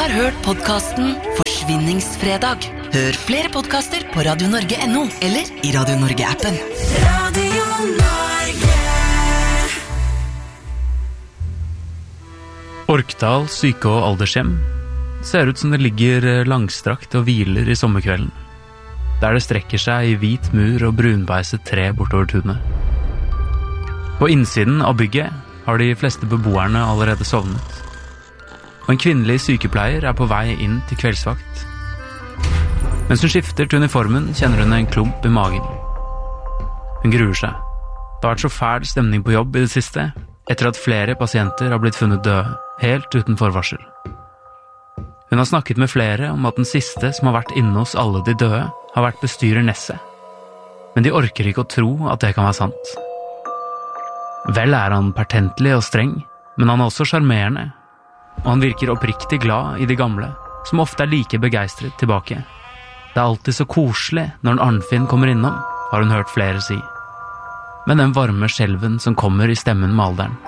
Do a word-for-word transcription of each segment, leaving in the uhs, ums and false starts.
har hørt podcasten Forsvinningsfredag. Hør flere podcaster på radio norge punktum no eller i Radio Norge-appen. Radio Norge. Orkdal syke- og aldershjem ser ut som det ligger langstrakt og hviler i sommerkvelden, der det strekker seg i hvit mur og brunbeiset tre bortover tunet. På innsiden av bygget har de fleste beboerne allerede sovnet, og en kvinnelig sykepleier er på vei inn til kveldsvakt. Mens hun skifter til uniformen, kjenner hun en klump i magen. Hun gruer seg. Det har vært så fæl stemning på jobb i det siste, etter at flere pasienter har blitt funnet døde, helt uten forvarsel. Hun har snakket med flere om at den siste som har vært inne hos alle de døde, har vært bestyrer Nesse. Men de orker ikke å tro at det kan være sant. Vel er han pertentlig og streng, men han er også charmerende, og han virker oppriktig glad i de gamle, som ofte er like begeistret tilbake. Det er alltid så koselig når en Arnfinn kommer innom, har hun hørt flere si. Men den varme skjelven som kommer i stemmen med alderen.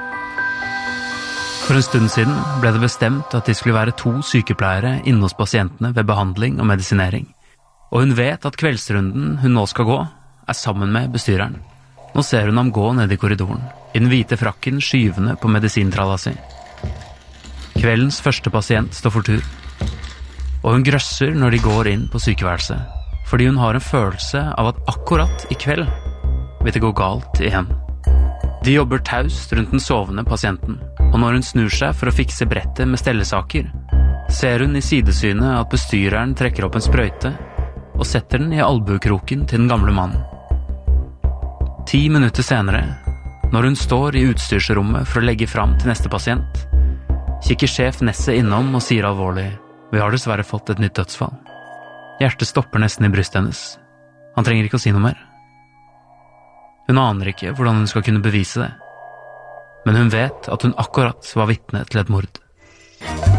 For en stund siden ble det bestemt at de skulle være to sykepleiere inne hos pasientene ved behandling og medisinering, og hun vet at kveldsrunden hun nå skal gå, er sammen med bestyreren. Nå ser hun ham gå ned i korridoren, i den hvite frakken skyvende på medisintralla si. Kveldens første pasient står for tur, og hun grøsser når de går inn på sykeværelset, fordi hun har en følelse av at akkurat i kveld vil det gå galt igjen. De jobber taust rundt den sovende pasienten, og når hun snur seg for å fikse brettet med stellesaker, ser hun i sidesynet at bestyreren trekker opp en sprøyte og setter den i albuekroken til den gamle mannen. Ti minutter senere, når hun står i utstyrsrommet for å legge fram til neste pasient, kikker sjef Nesse innom og sier alvorlig: «Vi har dessverre fått et nytt dødsfall.» Hjertet stopper nesten i brystet hennes. Han trenger ikke å si noe mer. Hun aner ikke hvordan hun skal kunne bevise det, men hun vet at hun akkurat var vitne til et mord.